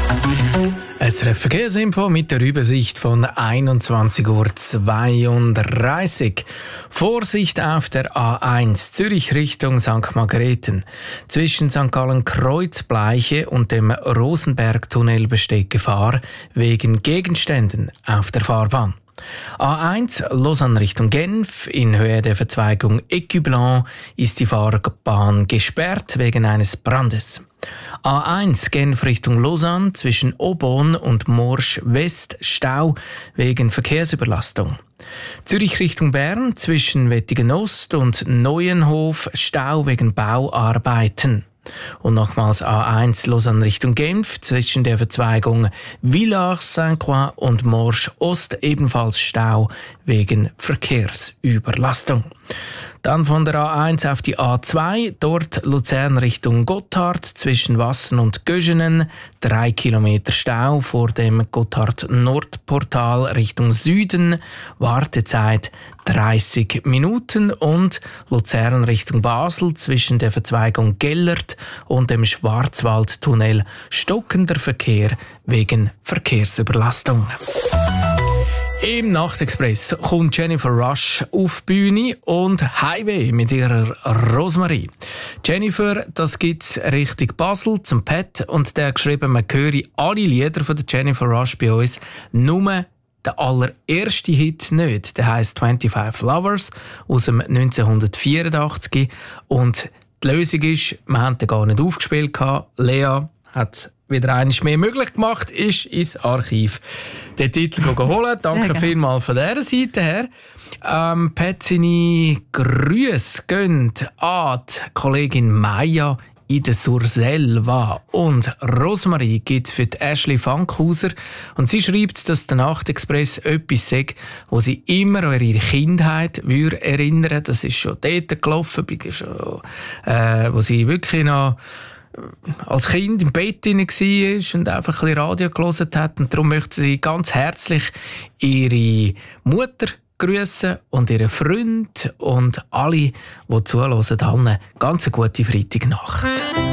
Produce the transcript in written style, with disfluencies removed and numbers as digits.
SRF Verkehrsinfo mit der Übersicht von 21:32 Uhr. Vorsicht auf der A1 Zürich Richtung St. Margrethen. Zwischen St. Gallen Kreuzbleiche und dem Rosenbergtunnel besteht Gefahr wegen Gegenständen auf der Fahrbahn. A1 Lausanne Richtung Genf. In Höhe der Verzweigung Écublens ist die Fahrbahn gesperrt wegen eines Brandes. A1 Genf Richtung Lausanne zwischen Aubonne und Morsch West Stau wegen Verkehrsüberlastung. Zürich Richtung Bern zwischen Wettingen Ost und Neuenhof Stau wegen Bauarbeiten. Und nochmals A1 Lausanne Richtung Genf zwischen der Verzweigung Villars-Saint-Croix und Morsch Ost ebenfalls Stau wegen Verkehrsüberlastung. Dann von der A1 auf die A2, dort Luzern Richtung Gotthard zwischen Wassen und Göschenen, 3 Kilometer Stau vor dem Gotthard-Nordportal Richtung Süden, Wartezeit 30 Minuten und Luzern Richtung Basel zwischen der Verzweigung Gellert und dem Schwarzwaldtunnel stockender Verkehr wegen Verkehrsüberlastung. Im Nachtexpress kommt Jennifer Rush auf die Bühne und Highway mit ihrer Rosemarie. Jennifer, das gibt's Richtung Basel zum Pat und der hat geschrieben, man höre alle Lieder von der Jennifer Rush bei uns, nur der allererste Hit nicht. Der heisst 25 Lovers aus dem 1984 und die Lösung ist, wir haben den gar nicht aufgespielt. Lea hat wieder eines mehr möglich gemacht, ist ins Archiv den Titel holen. Danke vielmals von dieser Seite her. Pat, seine Grüße gehen an die Kollegin Maya in der Surselva. Und Rosemarie gibt es für die Ashley Fankhauser. Und sie schreibt, dass der Nachtexpress etwas sagt, wo sie immer an ihre Kindheit erinnern. Das ist schon dort gelaufen, wo sie wirklich noch als Kind im Bett war und einfach ein bisschen Radio gehört hat. Und darum möchte sie ganz herzlich ihre Mutter grüßen und ihren Freund und alle, die zuhören, eine ganz gute Freitagnacht.